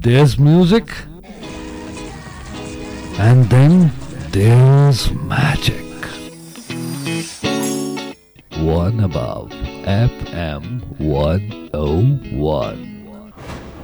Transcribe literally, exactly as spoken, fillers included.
there's music, and then there's magic. One above F M one oh one.